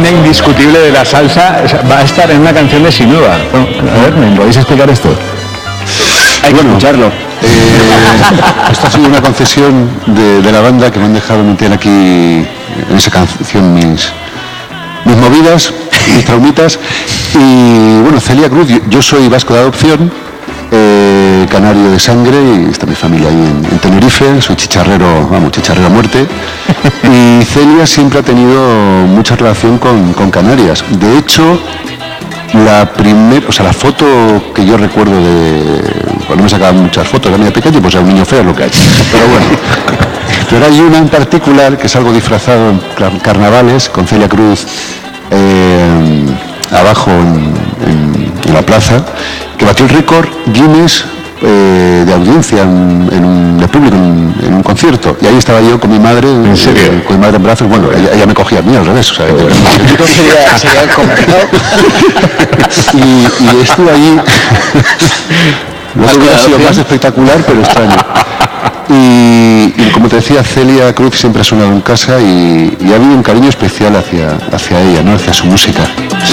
reina indiscutible de la salsa va a estar en una canción de Sinuba. A ver, ¿me podéis explicar esto? Hay que escucharlo. Esta ha sido una concesión de la banda que me han dejado meter aquí en esa canción mis movidas, mis traumitas. Y bueno, Celia Cruz, yo soy vasco de adopción, canario de sangre, y está mi familia ahí en Tenerife, soy chicharrero, vamos, chicharrero a muerte. Y Celia siempre ha tenido mucha relación con Canarias. De hecho, la foto que yo recuerdo cuando me sacaban muchas fotos de niño pequeño, pues era un niño feo lo que hay. Pero bueno, pero hay una en particular que es algo disfrazado en carnavales, con Celia Cruz abajo en la plaza, que batió el récord Guinness de audiencia de público en un concierto. Y ahí estaba yo con mi madre, ¿En serio? con mi madre en brazos. Bueno, ella me cogía a mí al revés. O sea, Sería complicado. y estuve allí. No hubiera sido más espectacular, pero extraño. Y como te decía, Celia Cruz siempre ha sonado en casa y ha habido un cariño especial hacia ella, ¿no? Hacia su música.